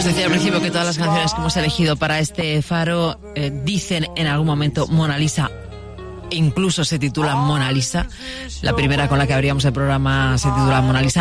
decía al principio que todas las canciones que hemos elegido para este faro dicen en algún momento Mona Lisa. Incluso se titula Mona Lisa. La primera con la que abríamos el programa se titula Mona Lisa.